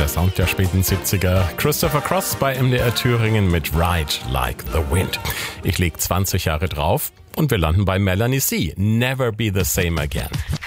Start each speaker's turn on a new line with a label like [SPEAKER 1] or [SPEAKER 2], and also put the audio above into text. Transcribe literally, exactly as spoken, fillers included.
[SPEAKER 1] der Sound der späten siebziger. Christopher Cross bei M D R Thüringen mit Ride Like the Wind. Ich leg zwanzig Jahre drauf und wir landen bei Melanie C. Never Be the Same Again.